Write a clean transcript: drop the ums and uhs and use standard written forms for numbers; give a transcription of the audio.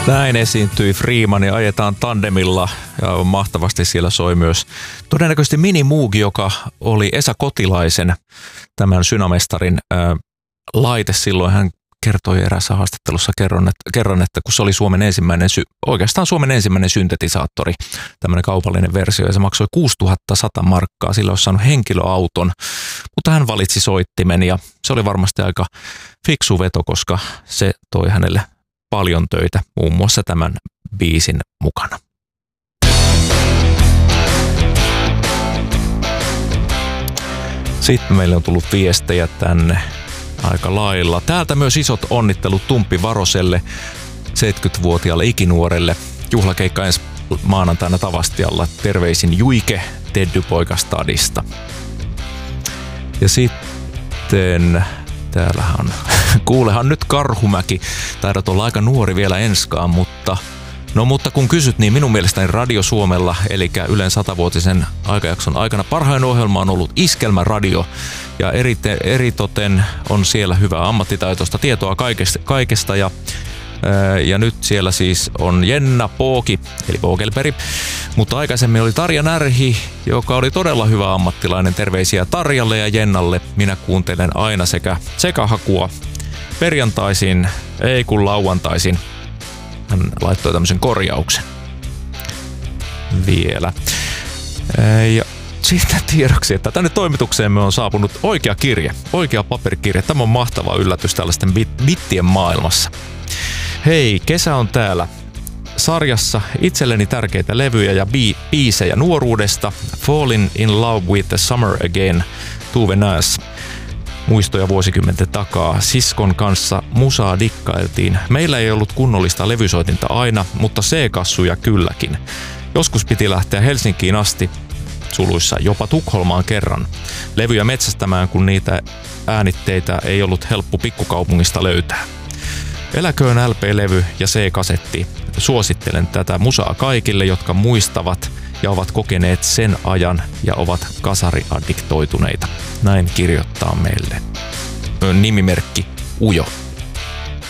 Näin esiintyi Freeman ja Ajetaan tandemilla ja mahtavasti siellä soi myös todennäköisesti Mini Moogi, joka oli Esa Kotilaisen, tämän Synamestarin laite silloin. Hän kertoi eräässä haastattelussa kerran, että kun se oli oikeastaan Suomen ensimmäinen syntetisaattori, tämmöinen kaupallinen versio, ja se maksoi 6100 markkaa, sillä olisi saanut henkilöauton, mutta hän valitsi soittimen ja se oli varmasti aika fiksu veto, koska se toi hänelle paljon töitä, muun muassa tämän biisin mukana. Sitten meille on tullut viestejä tänne aika lailla. Täältä myös isot onnittelut Tumppi Varoselle, 70-vuotiaalle ikinuorelle. Juhlakeikka ensi maanantaina Tavastialla. Terveisin Juike Teddypoikastadista. Ja sitten täällähän on, kuulehan nyt Karhumäki. Taidat olla aika nuori vielä enskaan, mutta kun kysyt, niin minun mielestäni Radio Suomella, eli Ylen 100-vuotisen aikajakson aikana parhain ohjelma on ollut Iskelmäradio. Ja eritoten on siellä hyvää ammattitaitoista tietoa kaikesta ja nyt siellä siis on Jenna Pooki, eli Pookelperi, mutta aikaisemmin oli Tarja Närhi, joka oli todella hyvä ammattilainen. Terveisiä Tarjalle ja Jennalle. Minä kuuntelen aina sekä sekahakua perjantaisin, ei kun lauantaisin. Hän laittoi tämmöisen korjauksen vielä. Ja sitten tiedoksi, että tänne toimitukseemme on saapunut oikea kirje, oikea paperikirje. Tämä on mahtava yllätys tällaisten bittien maailmassa. Hei, kesä on täällä. Sarjassa itselleni tärkeitä levyjä ja biisejä nuoruudesta. Falling in Love with the Summer Again, Tuve Näs. Muistoja vuosikymmenten takaa. Siskon kanssa musaa dikkailtiin. Meillä ei ollut kunnollista levysoitinta aina, mutta C-kassuja kylläkin. Joskus piti lähteä Helsinkiin asti, suluissa jopa Tukholmaan kerran, levyjä metsästämään, kun niitä äänitteitä ei ollut helppo pikkukaupungista löytää. Eläköön LP-levy ja C-kasetti. Suosittelen tätä musaa kaikille, jotka muistavat ja ovat kokeneet sen ajan ja ovat kasariaddiktoituneita. Näin kirjoittaa meille nimimerkki Ujo.